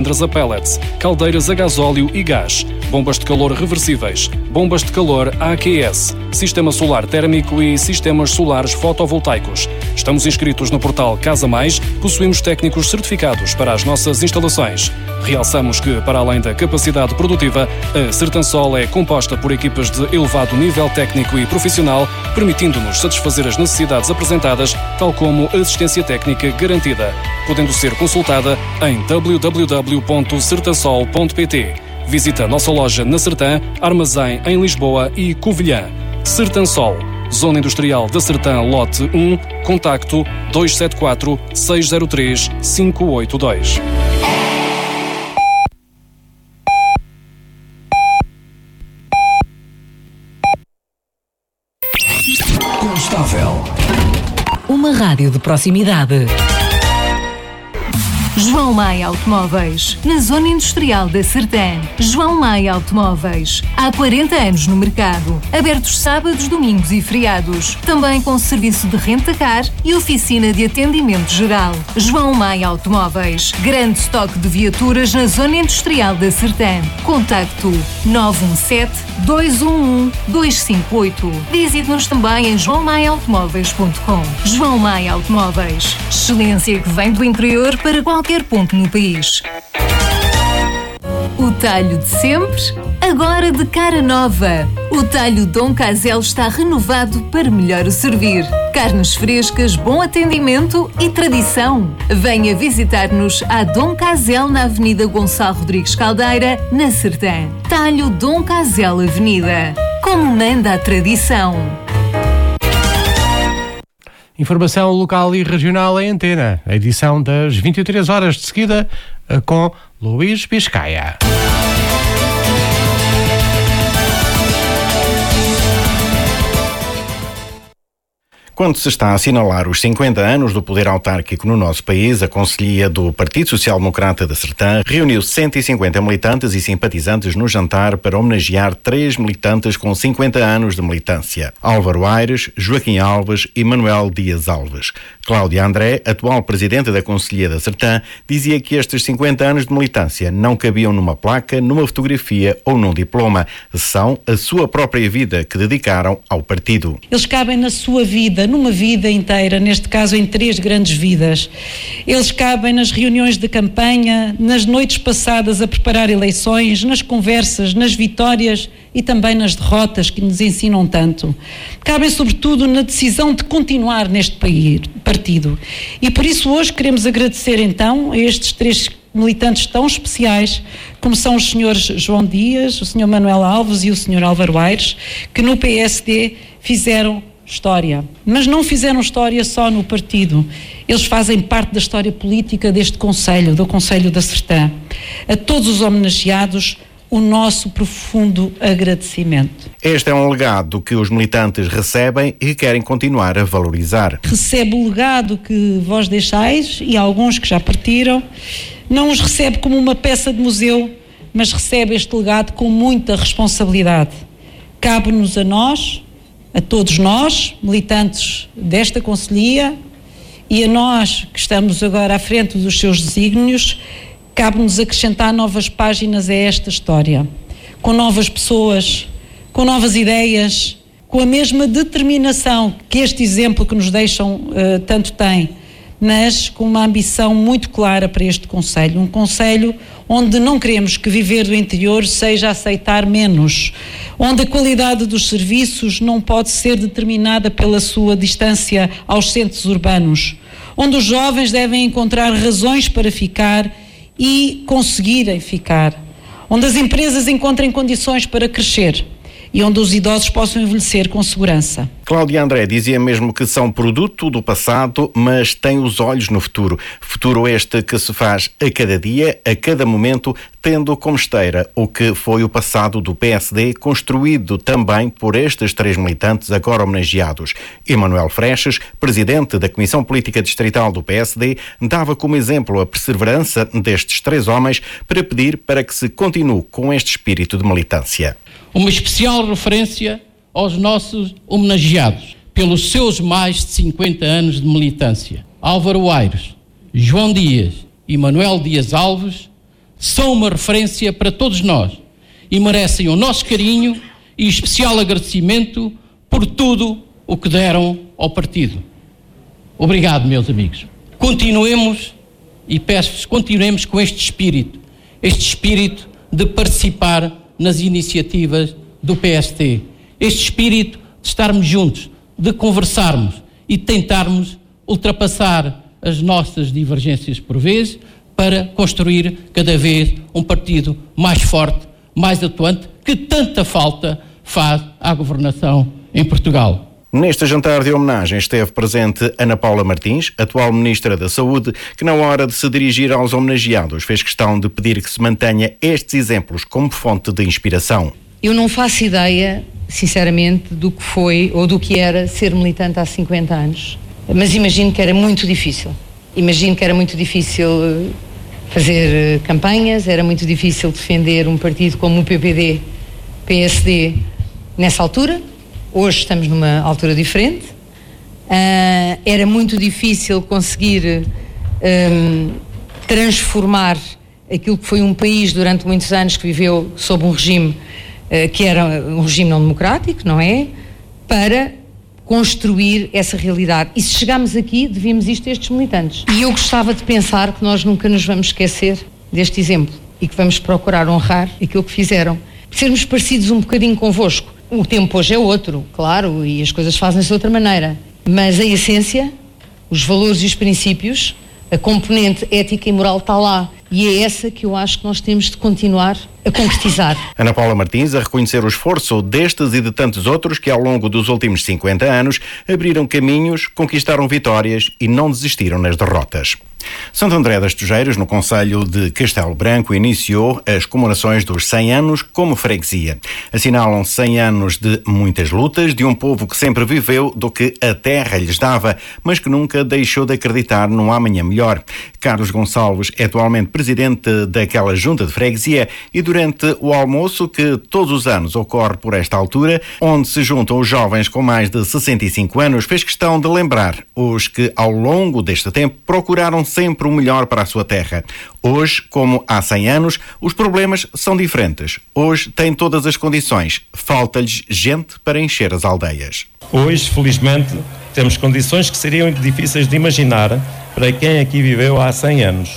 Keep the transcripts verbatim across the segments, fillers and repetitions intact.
cilindros a pellets, caldeiras a gasóleo e gás, bombas de calor reversíveis, bombas de calor A Q S, sistema solar térmico e sistemas solares fotovoltaicos. Estamos inscritos no portal Casa Mais, possuímos técnicos certificados para as nossas instalações. Realçamos que, para além da capacidade produtiva, a Sertansol é composta por equipas de elevado nível técnico e profissional, permitindo-nos satisfazer as necessidades apresentadas, tal como assistência técnica garantida, podendo ser consultada em w w w ponto sertansol ponto p t. Visita a nossa loja na Sertã, armazém em Lisboa e Covilhã. Sertansol, Zona Industrial da Sertã, lote um, contacto dois sete quatro, seis zero três, cinco oito dois. Constável. Uma rádio de proximidade. João Maia Automóveis, na Zona Industrial da Sertã. João Maia Automóveis, há quarenta anos no mercado. Abertos sábados, domingos e feriados. Também com serviço de renta-car e oficina de atendimento geral. João Maia Automóveis, grande estoque de viaturas na Zona Industrial da Sertã. Contacto nove um sete, dois um um, dois cinco oito. Visite-nos também em joão maia automóveis ponto com. João Maia Automóveis, excelência que vem do interior para qualquer ponto no país. O talho de sempre, agora de cara nova. O talho Dom Casel está renovado para melhor o servir. Carnes frescas, bom atendimento e tradição. Venha visitar-nos à Dom Casel na Avenida Gonçalo Rodrigues Caldeira, na Sertã. Talho Dom Casel Avenida. Como manda a tradição. Informação local e regional em Antena. A edição das vinte e três horas de seguida com Luís Biscaia. Quando se está a assinalar os cinquenta anos do poder autárquico no nosso país, a Conselhia do Partido Social Democrata da Sertã reuniu cento e cinquenta militantes e simpatizantes no jantar para homenagear três militantes com cinquenta anos de militância: Álvaro Aires, Joaquim Alves e Manuel Dias Alves. Cláudia André, atual presidente da Conselhia da Sertã, dizia que estes cinquenta anos de militância não cabiam numa placa, numa fotografia ou num diploma. São a sua própria vida que dedicaram ao partido. Eles cabem na sua vida, numa vida inteira, neste caso em três grandes vidas. Eles cabem nas reuniões de campanha, nas noites passadas a preparar eleições, nas conversas, nas vitórias e também nas derrotas que nos ensinam tanto. Cabem sobretudo na decisão de continuar neste país, partido. E por isso hoje queremos agradecer então a estes três militantes tão especiais, como são os senhores João Dias, o senhor Manuel Alves e o senhor Álvaro Aires, que no P S D fizeram história, mas não fizeram história só no partido. Eles fazem parte da história política deste Conselho, do Conselho da Sertã. A todos os homenageados, o nosso profundo agradecimento. Este é um legado que os militantes recebem e querem continuar a valorizar. Recebe o legado que vós deixais, e alguns que já partiram, não os recebe como uma peça de museu, mas recebe este legado com muita responsabilidade. Cabe-nos a nós, a todos nós, militantes desta Conselhia, e a nós que estamos agora à frente dos seus desígnios, cabe-nos acrescentar novas páginas a esta história, com novas pessoas, com novas ideias, com a mesma determinação que este exemplo que nos deixam uh, tanto tem, mas com uma ambição muito clara para este Conselho, um Conselho onde não queremos que viver do interior seja aceitar menos, onde a qualidade dos serviços não pode ser determinada pela sua distância aos centros urbanos, onde os jovens devem encontrar razões para ficar e conseguirem ficar, onde as empresas encontrem condições para crescer e onde os idosos possam envelhecer com segurança. Cláudia André dizia mesmo que são produto do passado, mas têm os olhos no futuro. Futuro este que se faz a cada dia, a cada momento, tendo como esteira o que foi o passado do P S D, construído também por estes três militantes agora homenageados. Emanuel Freixas, presidente da Comissão Política Distrital do P S D, dava como exemplo a perseverança destes três homens para pedir para que se continue com este espírito de militância. Uma especial referência aos nossos homenageados pelos seus mais de cinquenta anos de militância. Álvaro Aires, João Dias e Manuel Dias Alves são uma referência para todos nós e merecem o nosso carinho e especial agradecimento por tudo o que deram ao partido. Obrigado, meus amigos. Continuemos, e peço-vos, continuemos com este espírito, este espírito de participar nas iniciativas do P S T, este espírito de estarmos juntos, de conversarmos e tentarmos ultrapassar as nossas divergências por vezes para construir cada vez um partido mais forte, mais atuante, que tanta falta faz à governação em Portugal. Neste jantar de homenagem esteve presente Ana Paula Martins, atual Ministra da Saúde, que na hora de se dirigir aos homenageados fez questão de pedir que se mantenha estes exemplos como fonte de inspiração. Eu não faço ideia, sinceramente, do que foi ou do que era ser militante há cinquenta anos, mas imagino que era muito difícil. Imagino que era muito difícil fazer campanhas, era muito difícil defender um partido como o P P D, P S D, nessa altura. Hoje estamos numa altura diferente. Uh, era muito difícil conseguir um, transformar aquilo que foi um país durante muitos anos que viveu sob um regime uh, que era um regime não democrático, não é? Para construir essa realidade. E se chegarmos aqui, devíamos isto a estes militantes. E eu gostava de pensar que nós nunca nos vamos esquecer deste exemplo e que vamos procurar honrar aquilo que fizeram. Sermos parecidos um bocadinho convosco. O tempo hoje é outro, claro, e as coisas fazem-se de outra maneira. Mas a essência, os valores e os princípios, a componente ética e moral está lá. E é essa que eu acho que nós temos de continuar a concretizar. Ana Paula Martins a reconhecer o esforço destes e de tantos outros que ao longo dos últimos cinquenta anos abriram caminhos, conquistaram vitórias e não desistiram nas derrotas. Santo André das Tujeiras, no concelho de Castelo Branco, iniciou as comemorações dos cem anos como freguesia. Assinalam cem anos de muitas lutas, de um povo que sempre viveu do que a terra lhes dava, mas que nunca deixou de acreditar num amanhã melhor. Carlos Gonçalves é atualmente presidente daquela junta de freguesia e durante o almoço que todos os anos ocorre por esta altura, onde se juntam os jovens com mais de sessenta e cinco anos, fez questão de lembrar os que ao longo deste tempo procuraram sempre o melhor para a sua terra. Hoje, como há cem anos, os problemas são diferentes. Hoje têm todas as condições. Falta-lhes gente para encher as aldeias. Hoje, felizmente, temos condições que seriam difíceis de imaginar para quem aqui viveu há cem anos.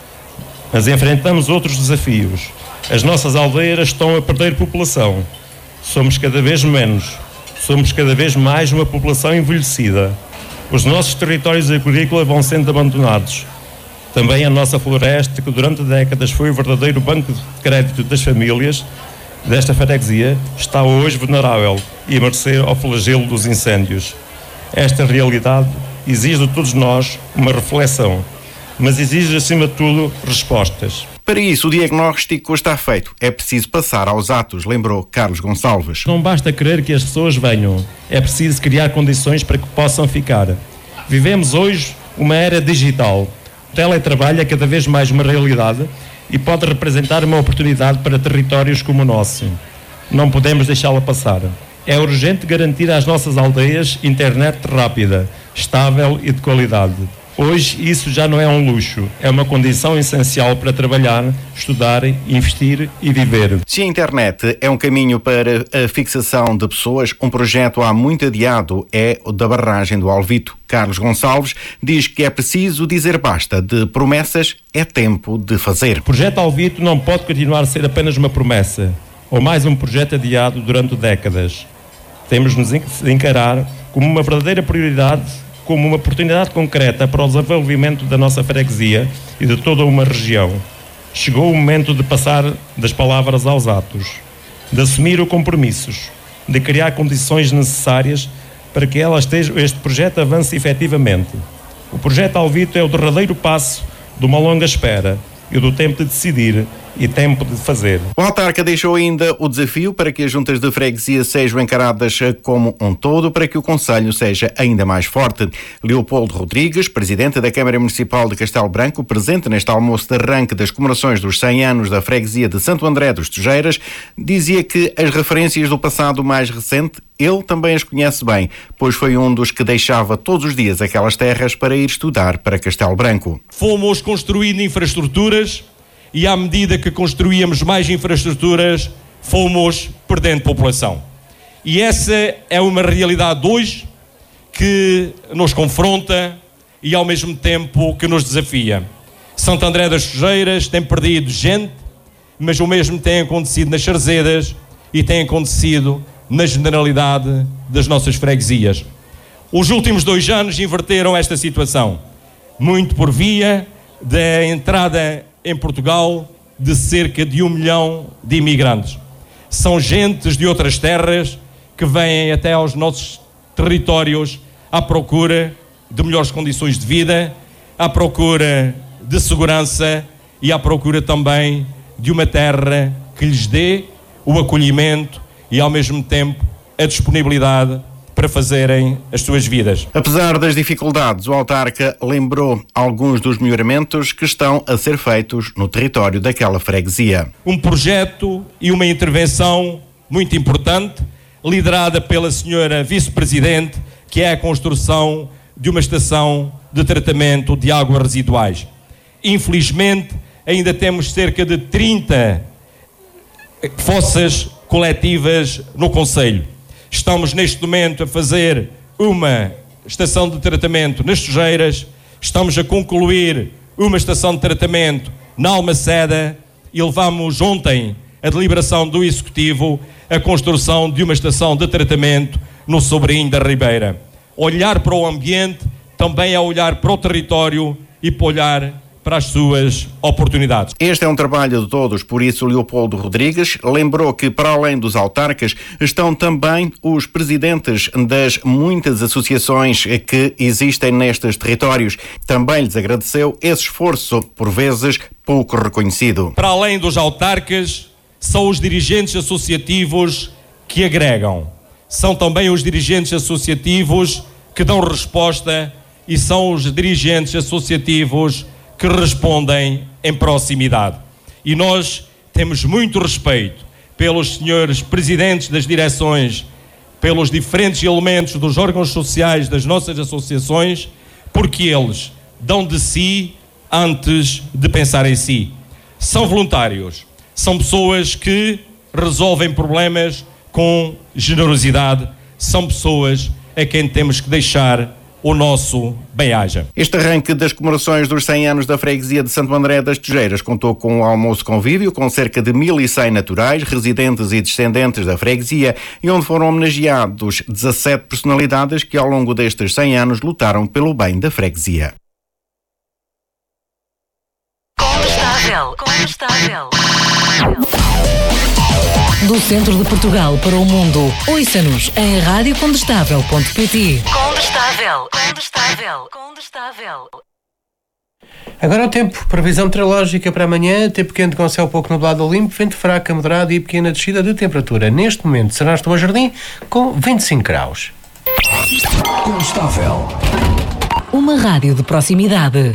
Mas enfrentamos outros desafios. As nossas aldeias estão a perder população. Somos cada vez menos. Somos cada vez mais uma população envelhecida. Os nossos territórios agrícolas vão sendo abandonados. Também a nossa floresta, que durante décadas foi o verdadeiro banco de crédito das famílias desta freguesia, está hoje vulnerável e a mercê ao flagelo dos incêndios. Esta realidade exige de todos nós uma reflexão, mas exige, acima de tudo, respostas. Para isso, o diagnóstico está feito. É preciso passar aos atos, lembrou Carlos Gonçalves. Não basta querer que as pessoas venham. É preciso criar condições para que possam ficar. Vivemos hoje uma era digital. O teletrabalho é cada vez mais uma realidade e pode representar uma oportunidade para territórios como o nosso. Não podemos deixá-la passar. É urgente garantir às nossas aldeias internet rápida, estável e de qualidade. Hoje isso já não é um luxo, é uma condição essencial para trabalhar, estudar, investir e viver. Se a internet é um caminho para a fixação de pessoas, um projeto há muito adiado é o da barragem do Alvito. Carlos Gonçalves diz que é preciso dizer basta de promessas, é tempo de fazer. O projeto Alvito não pode continuar a ser apenas uma promessa, ou mais um projeto adiado durante décadas. Temos de nos encarar como uma verdadeira prioridade, como uma oportunidade concreta para o desenvolvimento da nossa freguesia e de toda uma região. Chegou o momento de passar das palavras aos atos, de assumir os compromissos, de criar condições necessárias para que ela esteja, este projeto avance efetivamente. O projeto Alvito é o derradeiro passo de uma longa espera e do tempo de decidir e tempo de fazer. O autarca deixou ainda o desafio para que as juntas de freguesia sejam encaradas como um todo para que o concelho seja ainda mais forte. Leopoldo Rodrigues, presidente da Câmara Municipal de Castelo Branco, presente neste almoço de arranque das comemorações dos cem anos da freguesia de Santo André dos Tujeiras, dizia que as referências do passado mais recente ele também as conhece bem, pois foi um dos que deixava todos os dias aquelas terras para ir estudar para Castelo Branco. Fomos construindo infraestruturas e à medida que construíamos mais infraestruturas, fomos perdendo população. E essa é uma realidade hoje que nos confronta e ao mesmo tempo que nos desafia. Santo André das Sujeiras tem perdido gente, mas o mesmo tem acontecido nas Sarzedas e tem acontecido na generalidade das nossas freguesias. Os últimos dois anos inverteram esta situação, muito por via da entrada em Portugal de cerca de um milhão de imigrantes. São gentes de outras terras que vêm até aos nossos territórios à procura de melhores condições de vida, à procura de segurança e à procura também de uma terra que lhes dê o acolhimento e ao mesmo tempo a disponibilidade para fazerem as suas vidas. Apesar das dificuldades, o autarca lembrou alguns dos melhoramentos que estão a ser feitos no território daquela freguesia. Um projeto e uma intervenção muito importante, liderada pela senhora vice-presidente, que é a construção de uma estação de tratamento de águas residuais. Infelizmente, ainda temos cerca de trinta fossas coletivas no concelho. Estamos neste momento a fazer uma estação de tratamento nas Sujeiras, estamos a concluir uma estação de tratamento na Almaceda e levamos ontem a deliberação do Executivo a construção de uma estação de tratamento no Sobrinho da Ribeira. Olhar para o ambiente também é olhar para o território e para olhar para as suas oportunidades. Este é um trabalho de todos, por isso Leopoldo Rodrigues lembrou que, para além dos autarcas, estão também os presidentes das muitas associações que existem nestes territórios. Também lhes agradeceu esse esforço, por vezes pouco reconhecido. Para além dos autarcas, são os dirigentes associativos que agregam. São também os dirigentes associativos que dão resposta e são os dirigentes associativos que respondem em proximidade. E nós temos muito respeito pelos senhores presidentes das direções, pelos diferentes elementos dos órgãos sociais das nossas associações, porque eles dão de si antes de pensar em si. São voluntários, são pessoas que resolvem problemas com generosidade, são pessoas a quem temos que deixar o nosso bem-aja. Este arranque das comemorações dos cem anos da freguesia de Santo André das Sujeiras contou com um almoço convívio com cerca de mil e cem naturais, residentes e descendentes da freguesia, e onde foram homenageados dezassete personalidades que ao longo destes cem anos lutaram pelo bem da freguesia. Condestável, condestável. Do centro de Portugal para o mundo, ouça-nos em rádio condestável ponto pt. Condestável, condestável, condestável. Agora o tempo, previsão meteorológica para amanhã, tempo quente com céu pouco nublado ou limpo, vento fraco, moderado e pequena descida de temperatura. Neste momento será Estou a Jardim com vinte e cinco graus. Constável. Uma rádio de proximidade.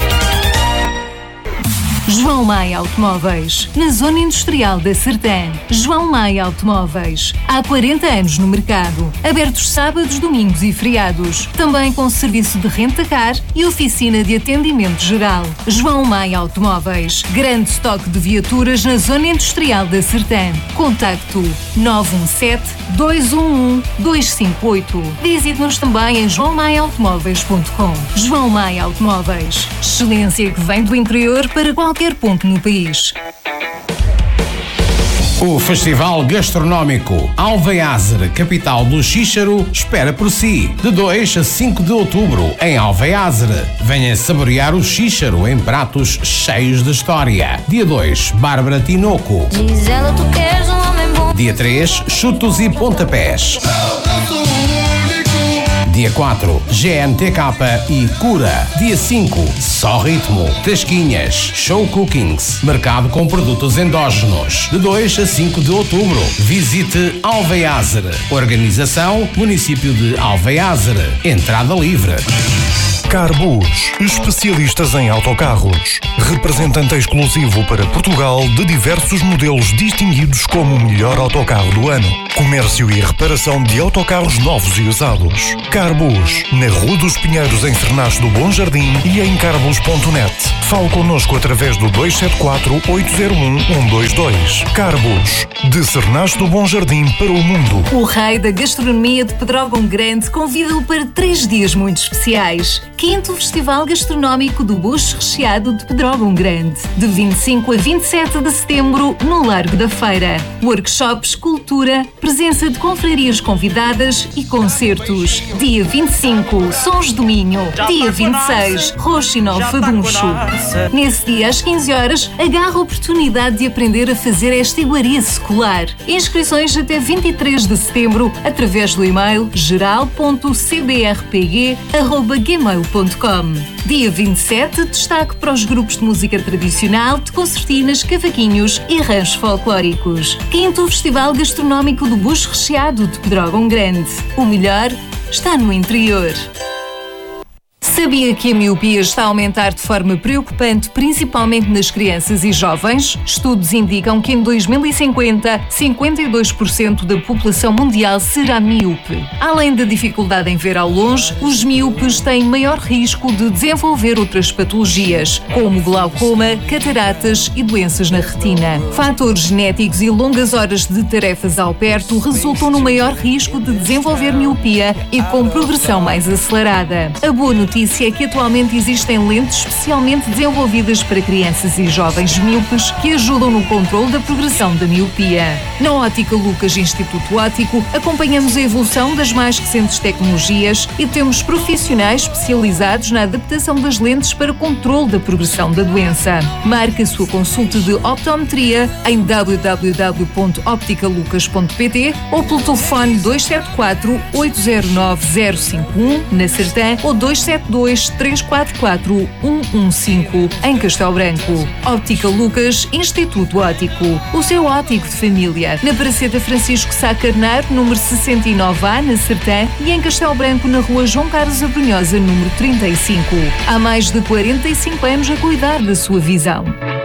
João Maia Automóveis, na Zona Industrial da Sertã. João Maia Automóveis, há quarenta anos no mercado. Abertos sábados, domingos e feriados. Também com serviço de renta-car e oficina de atendimento geral. João Maia Automóveis, grande estoque de viaturas na Zona Industrial da Sertã. Contacto nove um sete, dois um um, dois cinco oito. Visite-nos também em joão maia automóveis ponto com. João Maia Automóveis, excelência que vem do interior para qualquer ponto no país. O Festival Gastronómico Alveiazere, capital do Xíxaro, espera por si. De dois a cinco de outubro, em Alveiazere. Venha saborear o Xíxaro em pratos cheios de história. Dia dois, Bárbara Tinoco. Gisela, tu queres um homem bom. Dia três, Chutos e Pontapés. Dia quatro, G N T K e Cura. Dia cinco, Só Ritmo, Tasquinhas, Show Cookings, mercado com produtos endógenos. De dois a cinco de outubro, visite Alveiazere. Organização, município de Alveiazere. Entrada livre. Carbus, especialistas em autocarros. Representante exclusivo para Portugal de diversos modelos distinguidos como o melhor autocarro do ano. Comércio e reparação de autocarros novos e usados. Carbus, na Rua dos Pinheiros, em Cernache do Bom Jardim e em carbus ponto net. Fale connosco através do dois sete quatro, oito zero um, um dois dois. Carbus, de Cernache do Bom Jardim para o mundo. O rei da gastronomia de Pedrógão Grande convida-o para três dias muito especiais. Quinto Festival Gastronómico do Bucho Recheado de Pedrógão Grande, de vinte e cinco a vinte e sete de setembro, no Largo da Feira. Workshops, cultura, presença de confrarias convidadas e concertos. Dia vinte e cinco, Sons do Minho. Dia vinte e seis, Roxinol Faduncho. Nesse dia, às quinze horas, agarra a oportunidade de aprender a fazer esta iguaria secular. Inscrições até vinte e três de setembro, através do e-mail geral ponto c b r p g arroba gmail ponto com. Dia vinte e sete, destaque para os grupos de música tradicional, de concertinas, cavaquinhos e ranchos folclóricos. Quinto Festival Gastronómico do Bucho Recheado de Pedrógão Grande. O melhor está no interior. Sabia que a miopia está a aumentar de forma preocupante, principalmente nas crianças e jovens? Estudos indicam que em dois mil e cinquenta, cinquenta e dois por cento da população mundial será míope. Além da dificuldade em ver ao longe, os míopes têm maior risco de desenvolver outras patologias, como glaucoma, cataratas e doenças na retina. Fatores genéticos e longas horas de tarefas ao perto resultam no maior risco de desenvolver miopia e com progressão mais acelerada. A boa notícia é que atualmente existem lentes especialmente desenvolvidas para crianças e jovens míopes que ajudam no controle da progressão da miopia. Na Ótica Lucas Instituto Óptico, acompanhamos a evolução das mais recentes tecnologias e temos profissionais especializados na adaptação das lentes para controle da progressão da doença. Marque a sua consulta de optometria em w w w ponto optica lucas ponto p t ou pelo telefone dois sete quatro, oito zero nove, zero cinco um na Sertã ou dois sete dois, três quatro quatro, um um cinco em Castelo Branco. Óptica Lucas Instituto Óptico, o seu óptico de família. Na Praceta Francisco Sá Carneiro, número sessenta e nove A, na Sertã, e em Castelo Branco, na Rua João Carlos Abrunhosa, número trinta e cinco. Há mais de quarenta e cinco anos a cuidar da sua visão.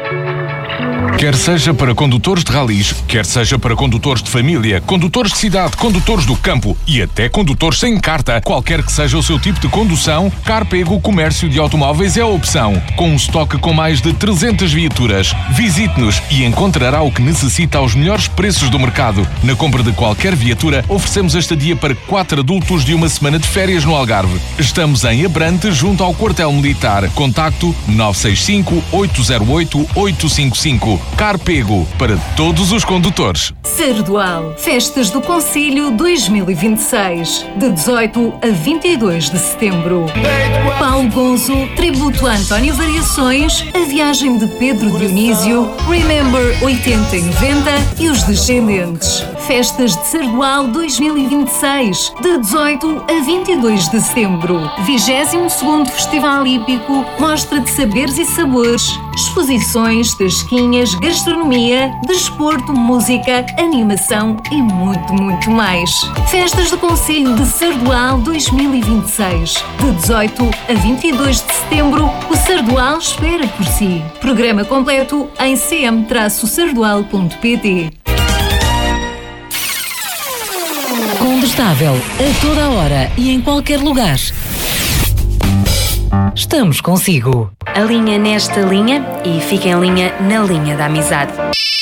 Quer seja para condutores de ralis, quer seja para condutores de família, condutores de cidade, condutores do campo e até condutores sem carta, qualquer que seja o seu tipo de condução, Carpego Comércio de Automóveis é a opção. Com um estoque com mais de trezentas viaturas, visite-nos e encontrará o que necessita aos melhores preços do mercado. Na compra de qualquer viatura, oferecemos a estadia para quatro adultos de uma semana de férias no Algarve. Estamos em Abrante, junto ao Quartel Militar. Contacto nove seis cinco, oito zero oito, oito cinco cinco. Carpego, para todos os condutores. Sardual, Festas do Concelho dois mil e vinte e seis, de dezoito a vinte e dois de setembro. Paulo Gonzo, tributo a António Variações, a viagem de Pedro Dionísio, Remember oitenta e noventa e os Descendentes. Festas de Sardual dois mil e vinte e seis, de dezoito a vinte e dois de setembro. vigésimo segundo Festival Hípico, mostra de saberes e sabores, exposições, tasquinhas, gastronomia, desporto, música, animação e muito, muito mais. Festas do Concelho de Sardual dois mil e vinte e seis, de dezoito a vinte e dois de setembro, o Sardual espera por si. Programa completo em c m sardual ponto p t. Condestável, a toda a hora e em qualquer lugar. Estamos consigo. Alinha nesta linha e fica em linha na linha da amizade.